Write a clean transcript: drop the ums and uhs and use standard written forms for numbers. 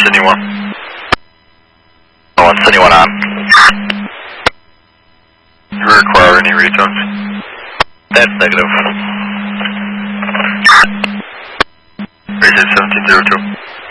anyone. Oh, it's anyone on. Do you require any retones? That's negative. Race 1702.